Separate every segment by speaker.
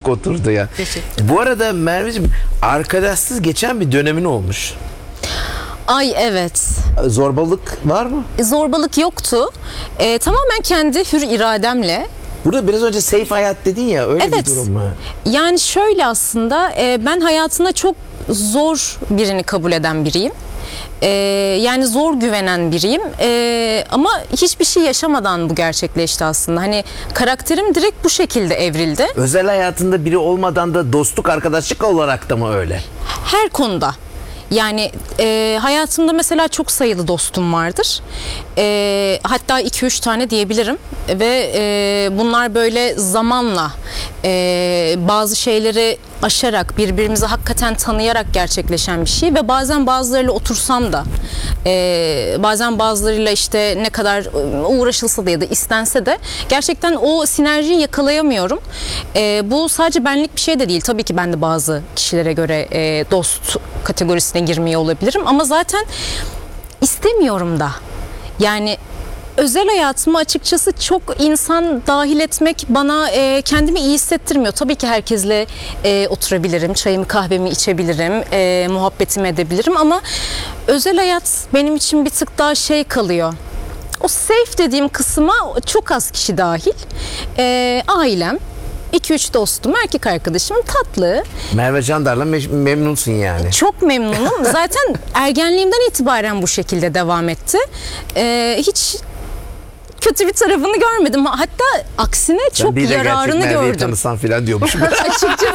Speaker 1: Çok oturdu ya. Bu arada Merveciğim, arkadaşsız geçen bir dönemin olmuş.
Speaker 2: Ay evet.
Speaker 1: Zorbalık var mı?
Speaker 2: Zorbalık yoktu. Tamamen kendi hür irademle.
Speaker 1: Burada biraz önce safe hayat dedin ya, öyle
Speaker 2: Evet.
Speaker 1: bir durum mu?
Speaker 2: Yani şöyle aslında ben hayatına çok zor birini kabul eden biriyim. Yani zor güvenen biriyim. Ama hiçbir şey yaşamadan bu gerçekleşti aslında. Hani karakterim direkt bu şekilde evrildi.
Speaker 1: Özel hayatında biri olmadan da dostluk, arkadaşlık olarak da mı öyle?
Speaker 2: Her konuda. Yani hayatımda mesela çok sayılı dostum vardır. Hatta 2-3 tane diyebilirim. Ve bunlar böyle zamanla bazı şeyleri aşarak, birbirimizi hakikaten tanıyarak gerçekleşen bir şey. Ve bazen bazılarıyla otursam da, bazen bazılarıyla işte ne kadar uğraşılsa da ya da istense de gerçekten o sinerjiyi yakalayamıyorum. Bu sadece benlik bir şey de değil. Tabii ki ben de bazı kişilere göre dost kategorisine girmeye olabilirim ama zaten istemiyorum da. Yani özel hayatıma açıkçası çok insan dahil etmek bana kendimi iyi hissettirmiyor. Tabii ki herkesle oturabilirim, çayımı kahvemi içebilirim, muhabbetimi edebilirim ama özel hayat benim için bir tık daha şey kalıyor. O safe dediğim kısma çok az kişi dahil. Ailem, 2-3 dostum, erkek arkadaşım, tatlı.
Speaker 1: Merve Candar'la memnunsun yani.
Speaker 2: Çok memnunum. Zaten ergenliğimden itibaren bu şekilde devam etti. Hiç kötü bir tarafını görmedim. Hatta aksine çok
Speaker 1: bir de
Speaker 2: yararını
Speaker 1: gerçek Merve'yi
Speaker 2: gördüm.
Speaker 1: tanısan filan diyormuşum.
Speaker 2: Açıkçası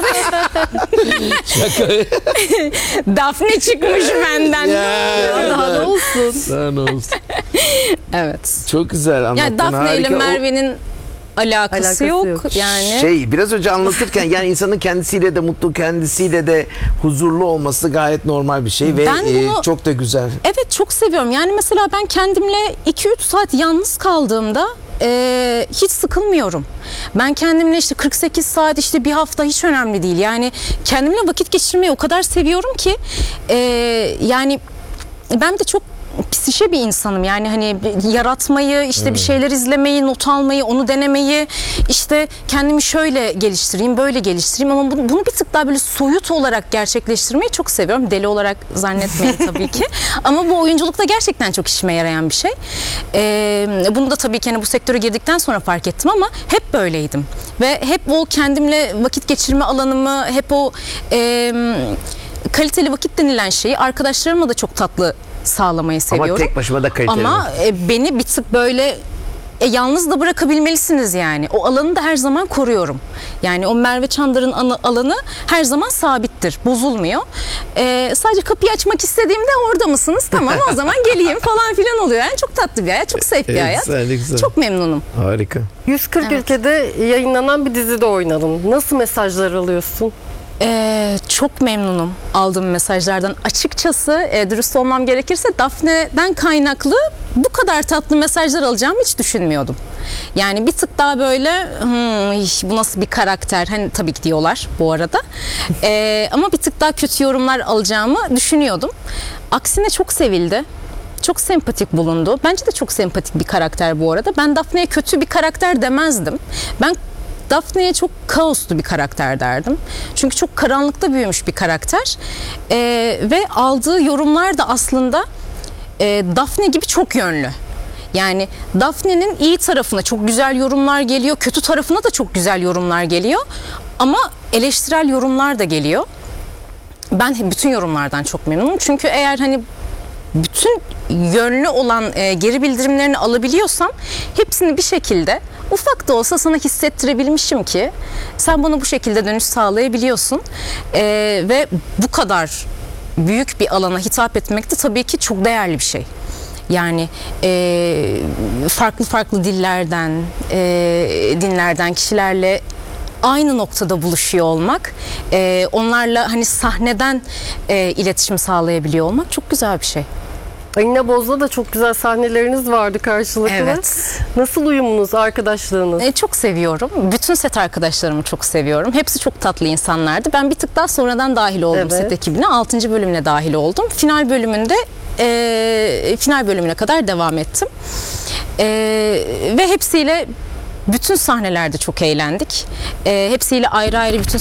Speaker 2: Dafne çıkmış benden.
Speaker 1: Daha
Speaker 2: ne olsun.
Speaker 1: Daha ne olsun.
Speaker 2: Evet.
Speaker 1: Çok güzel anlattın.
Speaker 2: Yani Dafne ile
Speaker 1: harika.
Speaker 2: Merve'nin alakası yok. Yani
Speaker 1: Biraz önce anlatırken yani insanın kendisiyle de mutlu, kendisiyle de huzurlu olması gayet normal bir şey ve
Speaker 2: Ben bunu-
Speaker 1: çok da güzel.
Speaker 2: evet, çok seviyorum. Yani mesela ben kendimle 2-3 saat yalnız kaldığımda hiç sıkılmıyorum. Ben kendimle işte 48 saat, işte bir hafta hiç önemli değil. Yani kendimle vakit geçirmeyi o kadar seviyorum ki yani ben de çok psişe bir insanım. Yani hani yaratmayı, işte bir şeyler izlemeyi, not almayı, onu denemeyi, işte kendimi şöyle geliştireyim, böyle geliştireyim ama bunu bir tık daha böyle soyut olarak gerçekleştirmeyi çok seviyorum. Deli olarak zannetmeyin tabii ki. Ama bu oyunculukta gerçekten çok işime yarayan bir şey. Bunu da tabii ki hani bu sektöre girdikten sonra fark ettim ama hep böyleydim. Ve hep o kendimle vakit geçirme alanımı, hep o kaliteli vakit denilen şeyi arkadaşlarımla da çok tatlı sağlamayı seviyorum.
Speaker 1: Ama tek başıma da kaliteli.
Speaker 2: Ama beni bir tık böyle yalnız da bırakabilmelisiniz yani. O alanı da her zaman koruyorum. Yani o Merve Çandar'ın alanı her zaman sabittir. Bozulmuyor. Sadece kapıyı açmak istediğimde orada mısınız? Tamam, o zaman geleyim falan filan oluyor. Yani çok tatlı bir hayat. Çok safe bir hayat.
Speaker 1: Güzel.
Speaker 2: Çok memnunum.
Speaker 1: Harika.
Speaker 3: 140 ülkede yayınlanan bir dizide oynadın. Nasıl mesajlar alıyorsun?
Speaker 2: Çok memnunum aldığım mesajlardan. Açıkçası dürüst olmam gerekirse Dafne'den kaynaklı bu kadar tatlı mesajlar alacağımı hiç düşünmüyordum. Yani bir tık daha böyle bu nasıl bir karakter, hani tabii ki diyorlar bu arada. Ama bir tık daha kötü yorumlar alacağımı düşünüyordum. Aksine çok sevildi. Çok sempatik bulundu. Bence de çok sempatik bir karakter bu arada. Ben Dafne'ye kötü bir karakter demezdim. Ben Dafne'ye çok kaoslu bir karakter derdim. Çünkü çok karanlıkta büyümüş bir karakter. Ve aldığı yorumlar da aslında Dafne gibi çok yönlü. Yani Dafne'nin iyi tarafına çok güzel yorumlar geliyor. Kötü tarafına da çok güzel yorumlar geliyor. Ama eleştirel yorumlar da geliyor. Ben bütün yorumlardan çok memnunum. Çünkü eğer hani bütün yönlü olan geri bildirimlerini alabiliyorsam hepsini bir şekilde ufak da olsa sana hissettirebilmişim ki sen bana bu şekilde dönüş sağlayabiliyorsun. Ve bu kadar büyük bir alana hitap etmek de tabii ki çok değerli bir şey. Yani farklı farklı dinlerden kişilerle aynı noktada buluşuyor olmak, onlarla hani sahneden iletişim sağlayabiliyor olmak çok güzel bir şey.
Speaker 3: Alina Boz'la da çok güzel sahneleriniz vardı karşılıklı.
Speaker 2: Evet.
Speaker 3: Nasıl uyumunuz, arkadaşlığınız?
Speaker 2: Çok seviyorum. Bütün set arkadaşlarımı çok seviyorum. Hepsi çok tatlı insanlardı. Ben bir tık daha sonradan dahil oldum
Speaker 3: Evet.
Speaker 2: set ekibine. 6. bölümüne dahil oldum. Final bölümüne kadar devam ettim. Ve hepsiyle bütün sahnelerde çok eğlendik. Hepsiyle ayrı ayrı bütün